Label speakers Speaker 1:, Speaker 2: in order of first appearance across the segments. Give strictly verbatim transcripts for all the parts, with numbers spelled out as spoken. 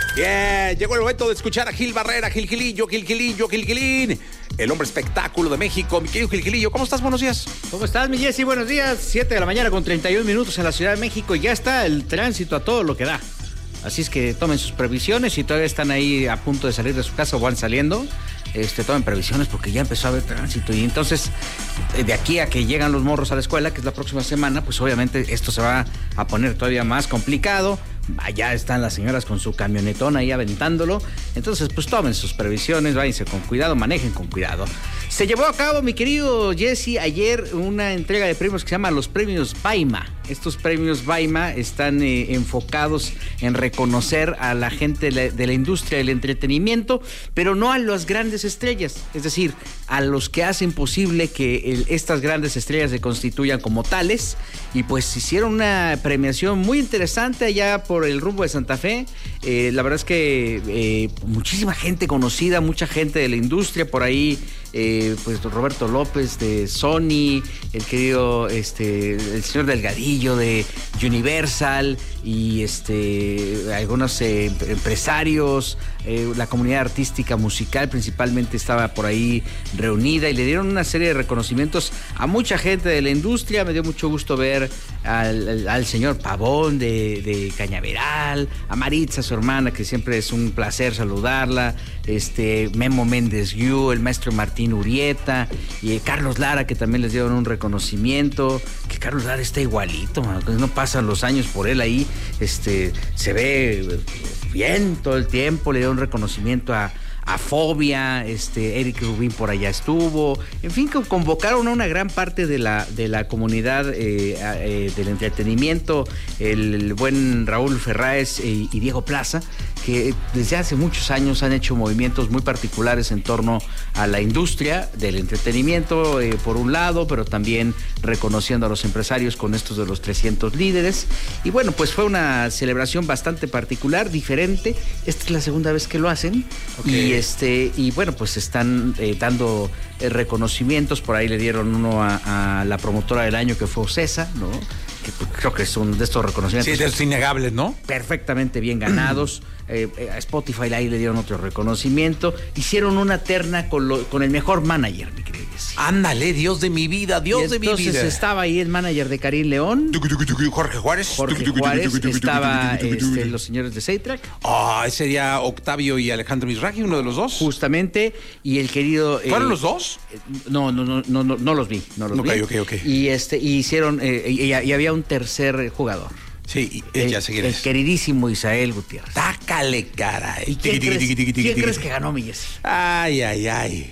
Speaker 1: Bien, llegó el momento de escuchar a Gil Barrera, Gil Gilillo, Gil Gilillo, Gil Gilín, el hombre espectáculo de México. Mi querido Gil Gilillo, ¿cómo estás? Buenos días.
Speaker 2: ¿Cómo estás, mi Jessy? Buenos días. siete de la mañana con treinta y un minutos en la Ciudad de México. Ya está el tránsito a todo lo que da. Así es que tomen sus previsiones. Si todavía están ahí a punto de salir de su casa o van saliendo, este, tomen previsiones porque ya empezó a haber tránsito. Y entonces, de aquí a que llegan los morros a la escuela, que es la próxima semana, pues obviamente esto se va a poner todavía más complicado. Allá están las señoras con su camionetón ahí aventándolo. Entonces, pues tomen sus previsiones, váyanse con cuidado, manejen con cuidado. Se llevó a cabo, mi querido Jesse, ayer una entrega de premios que se llama los premios Baima. Estos premios Baima están eh, enfocados en reconocer a la gente de la, de la industria del entretenimiento, pero no a las grandes estrellas, es decir, a los que hacen posible que el, estas grandes estrellas se constituyan como tales. Y pues hicieron una premiación muy interesante allá por el rumbo de Santa Fe. Eh, la verdad es que eh, muchísima gente conocida, mucha gente de la industria por ahí. Eh, pues Roberto López de Sony, el querido este el señor Delgadillo de Universal y este algunos eh, empresarios, eh, la comunidad artística musical principalmente estaba por ahí reunida y le dieron una serie de reconocimientos a mucha gente de la industria. Me dio mucho gusto ver al, al, al señor Pavón de, de Cañaveral, a Maritza, su hermana, que siempre es un placer saludarla, este Memo Méndez Yu, el maestro Martín Urieta y eh, Carlos Lara, que también les dieron un reconocimiento. Que Carlos Lara está igualito, mano, no pasan los años por él ahí, este se ve bien todo el tiempo. Le dieron un reconocimiento a a Fobia, este, Eric Rubín por allá estuvo, en fin, que convocaron a una gran parte de la, de la comunidad eh, eh, del entretenimiento, el, el buen Raúl Ferráez eh, y Diego Plaza, que desde hace muchos años han hecho movimientos muy particulares en torno a la industria del entretenimiento, eh, por un lado, pero también reconociendo a los empresarios con estos de los trescientos líderes. Y bueno, pues fue una celebración bastante particular, diferente. Esta es la segunda vez que lo hacen. Okay. Y este y bueno, pues están eh, dando eh, reconocimientos. Por ahí le dieron uno a, a la promotora del año, que fue Ocesa, ¿no? Que pues, creo que es uno de estos reconocimientos.
Speaker 1: Sí, de los innegables, ¿no?
Speaker 2: Perfectamente bien ganados. Eh, a Spotify ahí le dieron otro reconocimiento. Hicieron una terna con, lo, con el mejor manager, mi querido.
Speaker 1: Ándale, Dios de mi vida, Dios de mi vida.
Speaker 2: Entonces estaba ahí el manager de Karim León,
Speaker 1: Jorge Juárez.
Speaker 2: Jorge Juárez, estaba este, los señores de Seitrack.
Speaker 1: Ah, oh, ese sería Octavio y Alejandro Mizrahi, uno de los dos.
Speaker 2: Justamente, y el querido...
Speaker 1: ¿Fueron
Speaker 2: eh,
Speaker 1: los dos?
Speaker 2: No, no, no, no, no, no los vi, no los
Speaker 1: okay,
Speaker 2: vi.
Speaker 1: Ok, ok, ok.
Speaker 2: Y, este, y hicieron, eh, y, y había un tercer jugador.
Speaker 1: Sí, el, ya sé quién
Speaker 2: es.
Speaker 1: El
Speaker 2: queridísimo Isael Gutiérrez.
Speaker 1: Tácale, caray.
Speaker 2: ¿Y quién, crees, ¿quién crees que ganó, mi Jessy?
Speaker 1: Ay, ay, ay.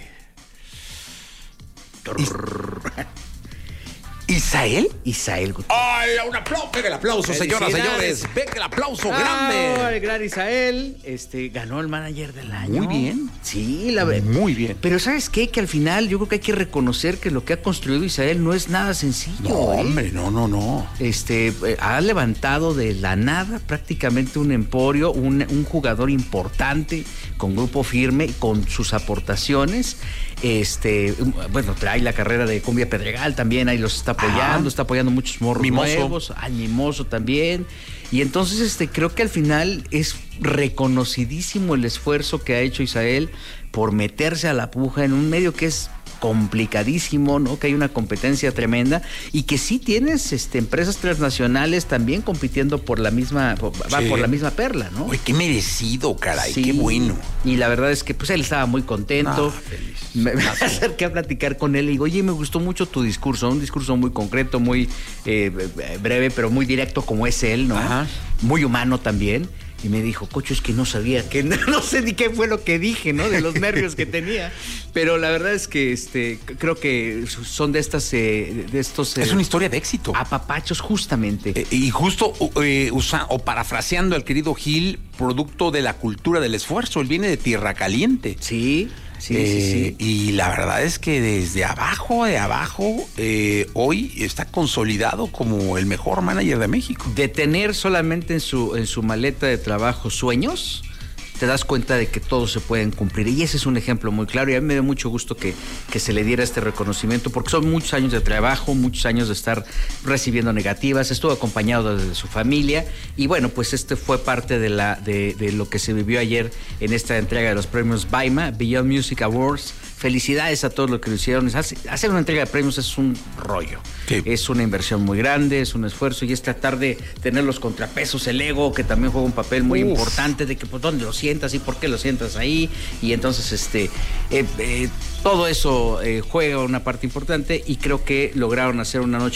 Speaker 1: ¿Isael?
Speaker 2: Isael Gutiérrez.
Speaker 1: ¡Ay, un aplauso! Venga el aplauso, señoras, señores. Venga el aplauso grande.
Speaker 2: Oh, el gran Isael este, ganó el manager del año.
Speaker 1: Muy bien.
Speaker 2: Sí, la verdad.
Speaker 1: Muy bien.
Speaker 2: Pero ¿sabes qué? Que al final yo creo que hay que reconocer que lo que ha construido Isael no es nada sencillo.
Speaker 1: No, ¿eh? hombre, no, no, no.
Speaker 2: Este, eh, ha levantado de la nada prácticamente un emporio, un, un jugador importante, con grupo firme, con sus aportaciones. Este, bueno, trae la carrera de Cumbia Pedregal también, ahí los está apoyando, ah, está apoyando muchos morros Mimoso. nuevos, al Mimoso también. Y entonces este, creo que al final es reconocidísimo el esfuerzo que ha hecho Isael por meterse a la puja en un medio que es complicadísimo, ¿no? Que hay una competencia tremenda y que sí tienes este, empresas transnacionales también compitiendo por la misma, por, sí. por la misma perla, ¿no?
Speaker 1: Uy, qué merecido, caray, sí. Qué bueno.
Speaker 2: Y la verdad es que pues él estaba muy contento. Ah, feliz. Me, me acerqué a platicar con él y digo, oye, me gustó mucho tu discurso, un discurso muy concreto, muy eh, breve, pero muy directo como es él, ¿no? Ajá. Muy humano también. Y me dijo, Cocho, es que no sabía, que no sé ni qué fue lo que dije, ¿no? De los nervios que tenía. Pero la verdad es que este, creo que son de estas, eh, de estos...
Speaker 1: Eh, es una historia de éxito.
Speaker 2: Apapachos, justamente.
Speaker 1: Eh, y justo, eh, usa, o parafraseando al querido Gil, producto de la cultura del esfuerzo. Él viene de Tierra Caliente.
Speaker 2: Sí. Sí,
Speaker 1: eh,
Speaker 2: sí, sí.
Speaker 1: Y la verdad es que desde abajo, de abajo, eh, hoy está consolidado como el mejor manager de México.
Speaker 2: De tener solamente en su, en su maleta de trabajo sueños, te das cuenta de que todos se pueden cumplir. Y ese es un ejemplo muy claro, y a mí me da mucho gusto que, que se le diera este reconocimiento, porque son muchos años de trabajo, muchos años de estar recibiendo negativas, estuvo acompañado de su familia, y bueno, pues este fue parte de, la, de, de lo que se vivió ayer en esta entrega de los premios BAIMA, Beyond Music Awards. Felicidades a todos los que lo hicieron. Hacer una entrega de premios es un rollo. Sí. Es una inversión muy grande, es un esfuerzo, y es tratar de tener los contrapesos, el ego, que también juega un papel muy Uf. importante, de que pues dónde lo sientas y por qué lo sientas ahí. Y entonces este eh, eh, todo eso eh, juega una parte importante, y creo que lograron hacer una noche